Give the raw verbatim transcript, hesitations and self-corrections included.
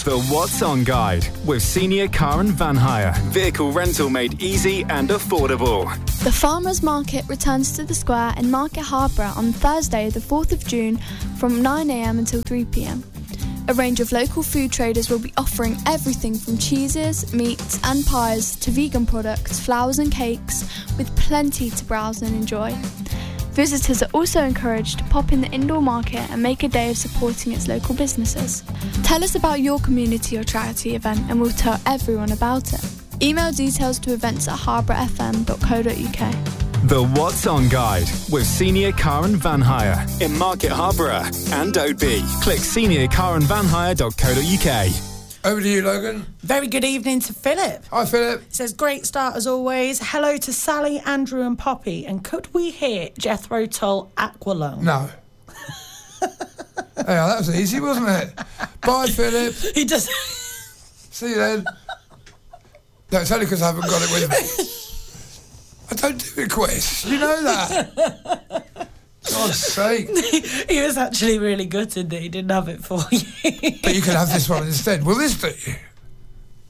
The What's On Guide with Senior Car and Van Hire. Vehicle rental made easy and affordable. The Farmers Market returns to the Square in Market Harborough on Thursday, the fourth of June from nine a m until three p m. A range of local food traders will be offering everything from cheeses, meats and pies to vegan products, flowers and cakes, with plenty to browse and enjoy. Visitors are also encouraged to pop in the indoor market and make a day of supporting its local businesses. Tell us about your community or charity event and we'll tell everyone about it. Email details to events at harborough f m dot co dot u k. The What's On Guide with Senior Car and Van Hire in Market Harborough and Oadby. Click senior car and van hire dot co dot u k. Over to you, Logan. Very good evening to Philip. Hi, Philip. It says, great start as always. Hello to Sally, Andrew and Poppy. And could we hear Jethro Tull Aqualung? No. Yeah, that was easy, wasn't it? Bye, Philip. He does. See you then. No, it's only because I haven't got it with me. I don't do requests. You know that. God's sake. He was actually really gutted that he didn't have it for you. But you can have this one instead. Will this do you?